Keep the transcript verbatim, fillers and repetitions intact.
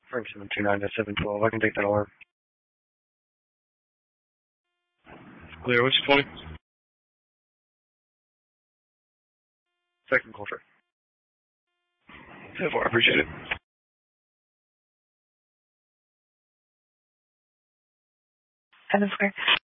Frank seven two nine to seven twelve. I can take that alarm. Clear, what's your twenty? Second quarter. ten four, I appreciate it. Seven square.